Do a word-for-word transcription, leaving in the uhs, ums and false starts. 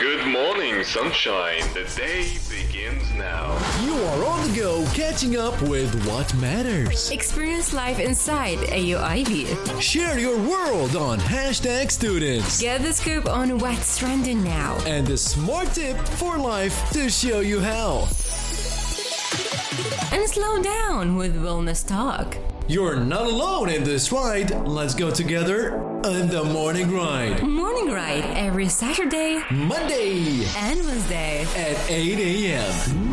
Good morning, sunshine. The day begins now. You are on the go, catching up with what matters. Experience life inside A U I B. Share your world on hashtag students. Get the scoop on what's trending now. And the smart tip for life to show you how. And slow down with Wellness Talk. You're not alone in this ride. Let's go together on the Morning Ride. Morning Ride every Saturday, Monday and Wednesday at eight a.m.